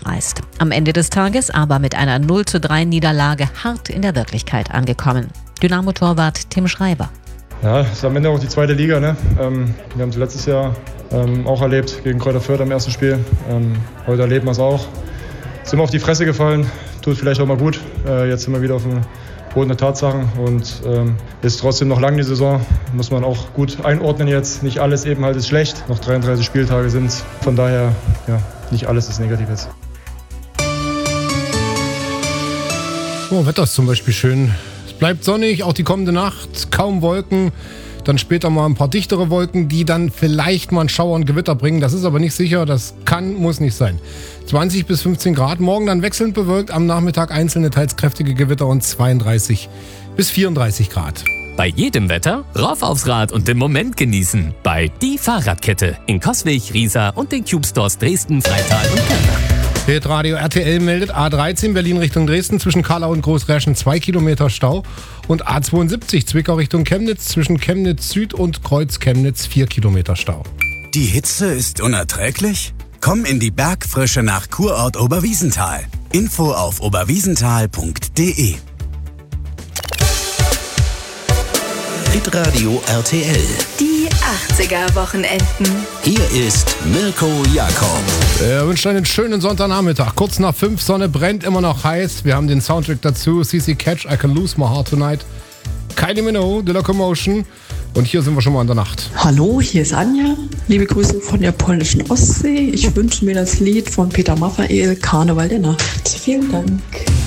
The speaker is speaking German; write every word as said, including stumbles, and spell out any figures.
mitreißt. Am Ende des Tages aber mit einer null zu drei Niederlage hart in der Wirklichkeit angekommen. Dynamo-Torwart Tim Schreiber. Ja, es ist am Ende auch die zweite Liga. Ne? Ähm, wir haben es letztes Jahr ähm, auch erlebt, gegen Kräuter Fürth im ersten Spiel. Ähm, heute erleben wir es auch. Sind wir auf die Fresse gefallen, tut vielleicht auch mal gut. Äh, jetzt sind wir wieder auf dem Boden der Tatsachen und ähm, ist trotzdem noch lang die Saison. Muss man auch gut einordnen jetzt. Nicht alles eben halt ist schlecht. Noch dreiunddreißig Spieltage sind es. Von daher, ja, nicht alles ist negativ jetzt. Oh, Wetter ist zum Beispiel schön. Es bleibt sonnig, auch die kommende Nacht. Kaum Wolken. Dann später mal ein paar dichtere Wolken, die dann vielleicht mal einen Schauer und Gewitter bringen. Das ist aber nicht sicher. Das kann, muss nicht sein. zwanzig bis fünfzehn Grad. Morgen dann wechselnd bewölkt. Am Nachmittag einzelne teils kräftige Gewitter und zweiunddreißig bis vierunddreißig Grad. Bei jedem Wetter rauf aufs Rad und den Moment genießen. Bei Die Fahrradkette in Coswig, Riesa und den Cube Stores Dresden, Freital und Köln. Radio R T L meldet A dreizehn Berlin Richtung Dresden zwischen Kallau und Großräschen zwei Kilometer Stau und A zweiundsiebzig Zwickau Richtung Chemnitz zwischen Chemnitz Süd und Kreuz Chemnitz vier Kilometer Stau. Die Hitze ist unerträglich? Komm in die Bergfrische nach Kurort Oberwiesenthal. Info auf oberwiesenthal punkt de. Hitradio R T L. Die achtziger-Wochenenden. Hier ist Mirko Jakob. Er wünscht einen schönen Sonntagnachmittag. Kurz nach fünf, Sonne brennt, immer noch heiß. Wir haben den Soundtrack dazu. C C Catch, I Can Lose My Heart Tonight. Kylie Minogue, The Locomotion. Und hier sind wir schon mal in der Nacht. Hallo, hier ist Anja. Liebe Grüße von der polnischen Ostsee. Ich wünsche mir das Lied von Peter Maffay, Karneval der Nacht. Vielen Dank.